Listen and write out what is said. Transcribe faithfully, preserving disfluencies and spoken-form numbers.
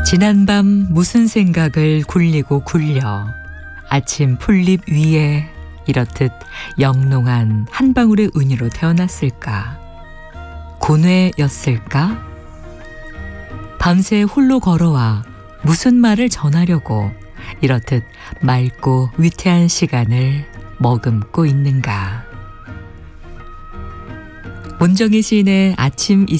지난밤 무슨 생각을 굴리고 굴려 아침 풀잎 위에 이렇듯 영롱한 한 방울의 은유로 태어났을까? 고뇌였을까? 밤새 홀로 걸어와 무슨 말을 전하려고 이렇듯 맑고 위태한 시간을 머금고 있는가? 문정희 시인의 아침